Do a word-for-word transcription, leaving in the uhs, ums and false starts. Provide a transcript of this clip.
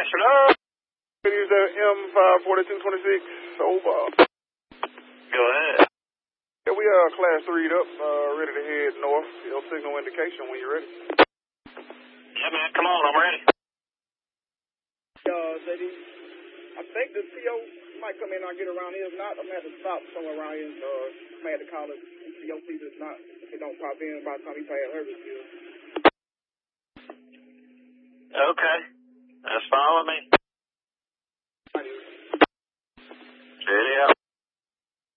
hello. Use that M five forty-two twenty-six over. Go ahead. Yeah, we are class three'd up, uh, ready to head north. Your signal indication when you're ready. Yeah, man, come on, I'm ready. Uh, J D, I think the C O might come in and get around here. If not, I'm going to have to stop somewhere around here. Uh, I'm going to call it C O C. If not, if it don't pop in by the time he pass Hurleyville. Okay. That's fine with me.